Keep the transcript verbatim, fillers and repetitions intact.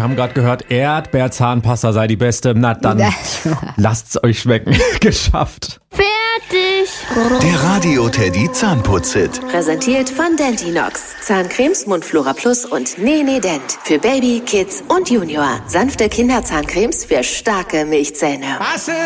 wir haben gerade gehört, Erdbeerzahnpasta sei die beste. Na dann, lasst's euch schmecken. Geschafft. Fertig. Der Radio Teddy Zahnputz-Hit. Präsentiert von Dentinox. Zahncremes, Mundflora Plus und Nene Dent. Für Baby, Kids und Junior. Sanfte Kinderzahncremes für starke Milchzähne.